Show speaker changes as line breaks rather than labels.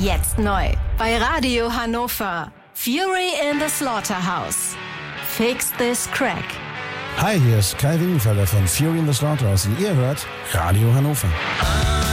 Jetzt neu bei Radio Hannover. Fury in the Slaughterhouse. Fix this crack.
Hi, hier ist Kai Wingenfelder von Fury in the Slaughterhouse und ihr hört Radio Hannover.